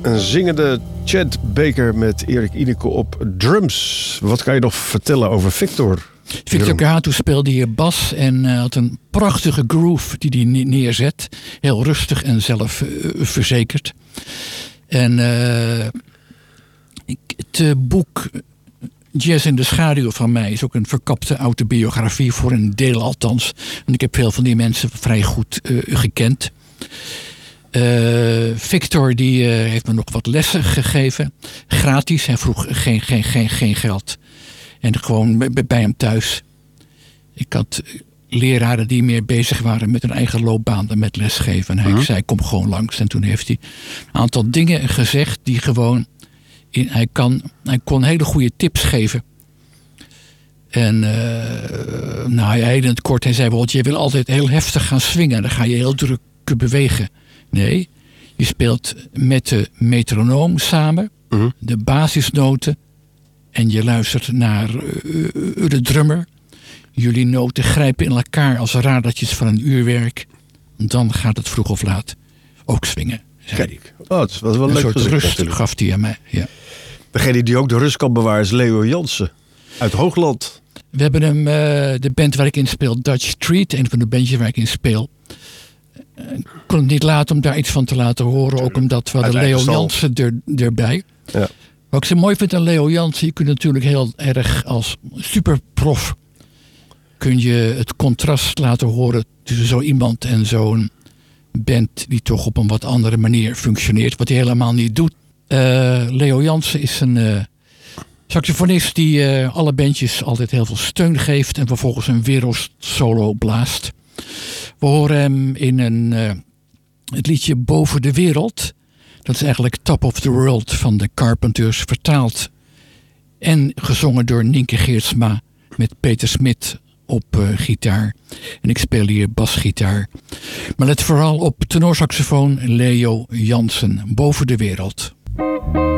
Een zingende Chad Baker met Erik Ineke op drums. Wat kan je nog vertellen over Victor? Victor Gato speelde hier bas en had een prachtige groove die hij neerzet. Heel rustig en zelfverzekerd. En het boek Jazz in de schaduw van mij is ook een verkapte autobiografie, voor een deel althans. Want ik heb veel van die mensen vrij goed gekend. Victor die heeft me nog wat lessen gegeven. Gratis. Hij vroeg geen geld. En gewoon bij hem thuis. Ik had leraren die meer bezig waren met hun eigen loopbaan dan met lesgeven. En hij zei, kom gewoon langs. En toen heeft hij een aantal dingen gezegd die gewoon... Hij kon hele goede tips geven. En hij in het kort, hij zei bijvoorbeeld, je wil altijd heel heftig gaan swingen. Dan ga je heel druk bewegen. Nee, je speelt met de metronoom samen, de basisnoten. En je luistert naar de drummer. Jullie noten grijpen in elkaar als radertjes van een uurwerk. Dan gaat het vroeg of laat ook swingen. Kijk, dat was wel een leuk soort gezegd, rust natuurlijk. gaf hij aan mij. Ja. Degene die ook de rust kan bewaren is Leo Jansen uit Hoogland. We hebben hem, de band waar ik in speel, Dutch Street, een van de bandjes waar ik in speel. Ik kon het niet laten om daar iets van te laten horen. Ook omdat we hadden Leo Jansen erbij. Ja. Wat ik zo mooi vind aan Leo Jansen, je kunt natuurlijk heel erg als superprof kun je het contrast laten horen tussen zo iemand en zo'n band die toch op een wat andere manier functioneert, wat hij helemaal niet doet. Leo Jansen is een saxofonist die alle bandjes altijd heel veel steun geeft en vervolgens een wereldsolo blaast. We horen hem in het liedje Boven de Wereld. Dat is eigenlijk Top of the World van de Carpenters, vertaald en gezongen door Nienke Geertsma met Peter Smit op gitaar. En ik speel hier basgitaar. Maar let vooral op tenorsaxofoon Leo Jansen, Boven de Wereld.